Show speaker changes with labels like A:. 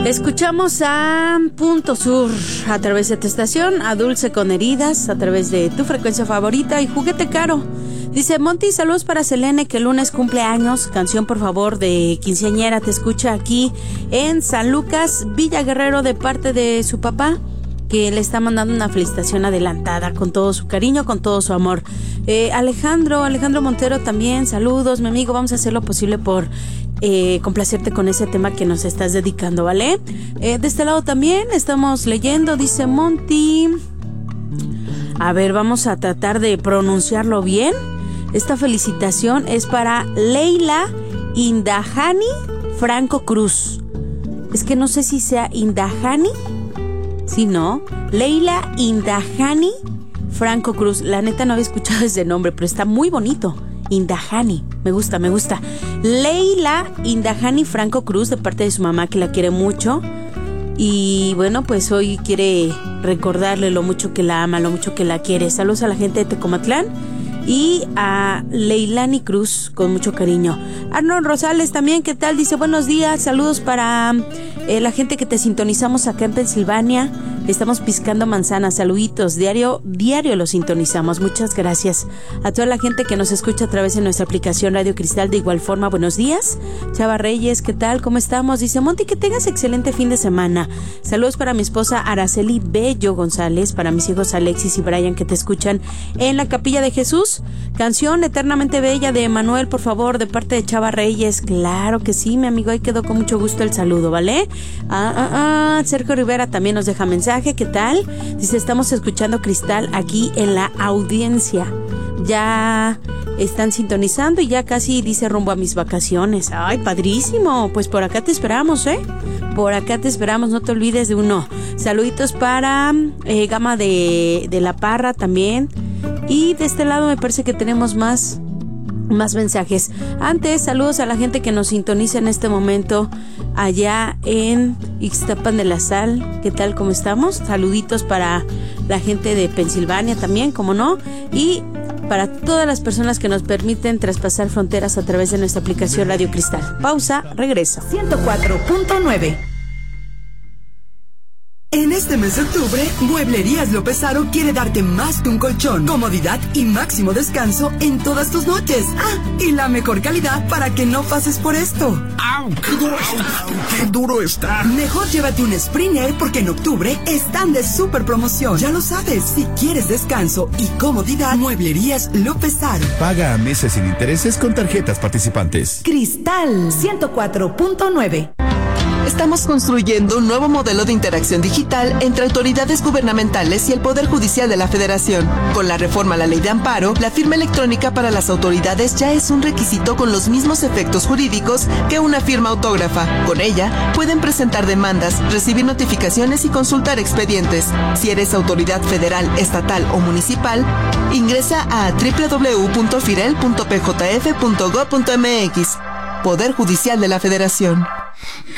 A: Escuchamos a Punto Sur a través de tu estación, a Dulce con Heridas a través de tu frecuencia favorita y Juguete Caro. Dice Monty, saludos para Selene que el lunes cumple años. Canción por favor de quinceañera, te escucha aquí en San Lucas, Villa Guerrero, de parte de su papá, que le está mandando una felicitación adelantada con todo su cariño, con todo su amor. Alejandro Montero también, saludos mi amigo, vamos a hacer lo posible por complacerte con ese tema que nos estás dedicando, ¿vale? De este lado también estamos leyendo, dice Monty, a ver, vamos a tratar de pronunciarlo bien. Esta felicitación es para Leila Indahani Franco Cruz. Es que no sé si sea Indahani, si no, Leila Indahani Franco Cruz. La neta no había escuchado ese nombre, pero está muy bonito. Indahani, me gusta. Leila Indahani Franco Cruz, de parte de su mamá, que la quiere mucho. Y bueno, pues hoy quiere recordarle lo mucho que la ama, lo mucho que la quiere. Saludos a la gente de Tecomatlán y a Leilani Cruz con mucho cariño. Arnold Rosales también, ¿qué tal? Dice buenos días, saludos para la gente que te sintonizamos acá en Pensilvania. Estamos piscando manzanas, saluditos, diario lo sintonizamos, muchas gracias. A toda la gente que nos escucha a través de nuestra aplicación Radio Cristal, de igual forma, buenos días. Chava Reyes, ¿qué tal? ¿Cómo estamos? Dice Monty, que tengas excelente fin de semana. Saludos para mi esposa Araceli Bello González, para mis hijos Alexis y Brian, que te escuchan en la Capilla de Jesús. Canción Eternamente Bella de Manuel, por favor, de parte de Chava Reyes. Claro que sí, mi amigo, ahí quedó con mucho gusto el saludo, ¿vale? Sergio Rivera también nos deja mensaje. ¿Qué tal? Dice, estamos escuchando Cristal aquí en la audiencia. Ya están sintonizando y ya casi dice rumbo a mis vacaciones. ¡Ay, padrísimo! Pues por acá te esperamos, ¿eh? Por acá te esperamos, no te olvides de uno. Saluditos para Gama de La Parra también. Y de este lado me parece que tenemos más mensajes. Antes, saludos a la gente que nos sintoniza en este momento allá en Ixtapan de la Sal. ¿Qué tal? ¿Cómo estamos? Saluditos para la gente de Pensilvania también, ¿cómo no? Y para todas las personas que nos permiten traspasar fronteras a través de nuestra aplicación Radio Cristal. Pausa, regreso.
B: 104.9. En este mes de octubre, Mueblerías López Haro quiere darte más que un colchón, comodidad y máximo descanso en todas tus noches. Y la mejor calidad para que no pases por esto.
C: ¡Au! ¡Qué duro está!
B: Mejor llévate un Springer porque en octubre están de super promoción. Ya lo sabes, si quieres descanso y comodidad, Mueblerías López Haro.
C: Paga a meses sin intereses con tarjetas participantes.
B: Cristal 104.9.
D: Estamos construyendo un nuevo modelo de interacción digital entre autoridades gubernamentales y el Poder Judicial de la Federación. Con la reforma a la Ley de Amparo, la firma electrónica para las autoridades ya es un requisito con los mismos efectos jurídicos que una firma autógrafa. Con ella, pueden presentar demandas, recibir notificaciones y consultar expedientes. Si eres autoridad federal, estatal o municipal, ingresa a www.firel.pjf.gov.mx. Poder Judicial de la Federación.